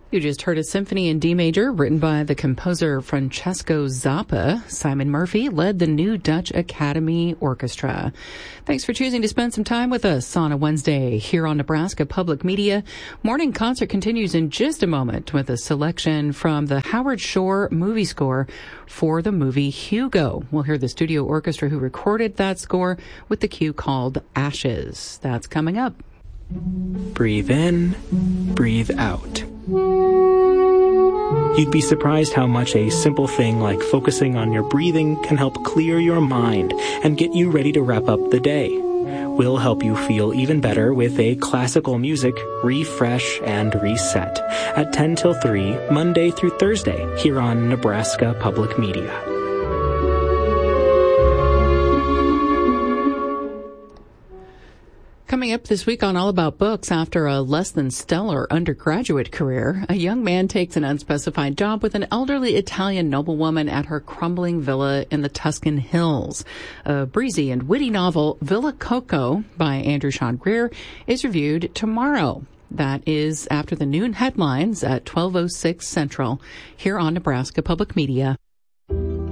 You just heard a symphony in D major written by the composer Francesco Zappa. Simon Murphy led the new Dutch Academy Orchestra. Thanks for choosing to spend some time with us on a Wednesday here on Nebraska Public Media. Morning concert continues in just a moment with a selection from the Howard Shore movie score for the movie Hugo. We'll hear the studio orchestra who recorded that score with the cue called Ashes. That's coming up. Breathe in, breathe out. You'd be surprised how much a simple thing like focusing on your breathing can help clear your mind and get you ready to wrap up the day. We'll help you feel even better with a classical music refresh and reset at 10 till 3, Monday through Thursday, here on Nebraska Public Media. Coming up this week on All About Books, after a less than stellar undergraduate career, a young man takes an unspecified job with an elderly Italian noblewoman at her crumbling villa in the Tuscan Hills. A breezy and witty novel, Villa Coco, by Andrew Sean Greer, is reviewed tomorrow. That is after the noon headlines at 12:06 Central, here on Nebraska Public Media.